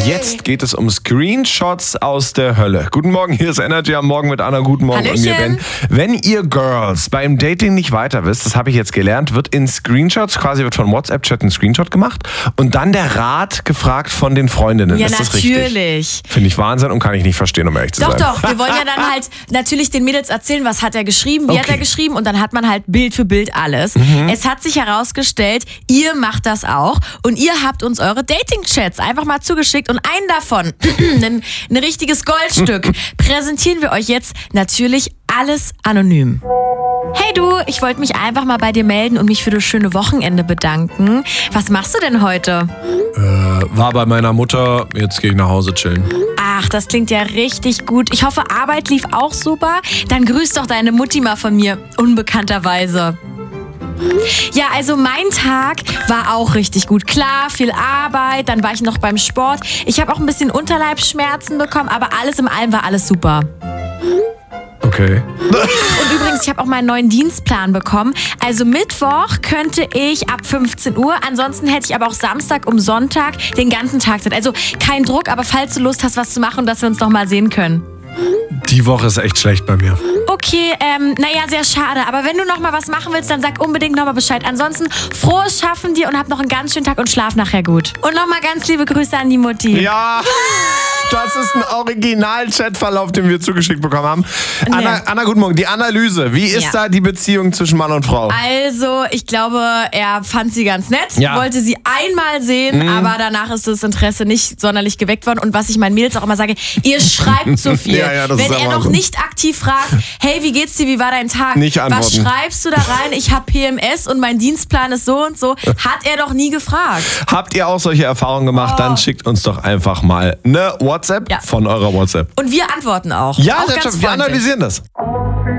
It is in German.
Jetzt geht es um Screenshots aus der Hölle. Guten Morgen, hier ist Energy am Morgen mit Anna. Guten Morgen und mir, Ben. Wenn ihr Girls beim Dating nicht weiter wisst, das habe ich jetzt gelernt, wird in Screenshots, quasi wird von WhatsApp-Chat ein Screenshot gemacht und dann der Rat gefragt von den Freundinnen. Ja, ist das natürlich. Richtig? Finde ich Wahnsinn und kann ich nicht verstehen, um ehrlich zu sein. Doch, wir wollen ja dann halt natürlich den Mädels erzählen, was hat er geschrieben, wie hat er geschrieben und dann hat man halt Bild für Bild alles. Es hat sich herausgestellt, ihr macht das auch und ihr habt uns eure Dating-Chats einfach mal zugeschickt und einen davon, ein richtiges Goldstück, präsentieren wir euch jetzt natürlich alles anonym. Hey du, ich wollte mich einfach mal bei dir melden und mich für das schöne Wochenende bedanken. Was machst du denn heute? War bei meiner Mutter, jetzt gehe ich nach Hause chillen. Ach, das klingt ja richtig gut. Ich hoffe, Arbeit lief auch super. Dann grüß doch deine Mutti mal von mir, unbekannterweise. Ja, also mein Tag war auch richtig gut. Klar, viel Arbeit, dann war ich noch beim Sport. Ich habe auch ein bisschen Unterleibsschmerzen bekommen, aber alles in allem war alles super. Okay. Und übrigens, ich habe auch meinen neuen Dienstplan bekommen. Also Mittwoch könnte ich ab 15 Uhr, ansonsten hätte ich aber auch Samstag um Sonntag den ganzen Tag Zeit. Also kein Druck, aber falls du Lust hast, was zu machen und dass wir uns noch mal sehen können. Die Woche ist echt schlecht bei mir. Okay, naja, sehr schade. Aber wenn du noch mal was machen willst, dann sag unbedingt noch mal Bescheid. Ansonsten frohes Schaffen dir und hab noch einen ganz schönen Tag und schlaf nachher gut. Und noch mal ganz liebe Grüße an die Mutti. Ja, das ist ein Original-Chatverlauf, den wir zugeschickt bekommen haben. Anna, guten Morgen. Die Analyse. Wie ist da die Beziehung zwischen Mann und Frau? Also, ich glaube, er fand sie ganz nett, wollte sie einmal sehen, aber danach ist das Interesse nicht sonderlich geweckt worden. Und was ich meinen Mädels auch immer sage, ihr schreibt so viel. Wenn er noch nicht aktiv fragt, hey, wie geht's dir, wie war dein Tag? Nicht antworten. Was schreibst du da rein? Ich habe PMS und mein Dienstplan ist so und so. Hat er doch nie gefragt. Habt ihr auch solche Erfahrungen gemacht? Dann schickt uns doch einfach mal eine WhatsApp von eurer WhatsApp. Und wir antworten auch. Ja, auch ganz wir analysieren das.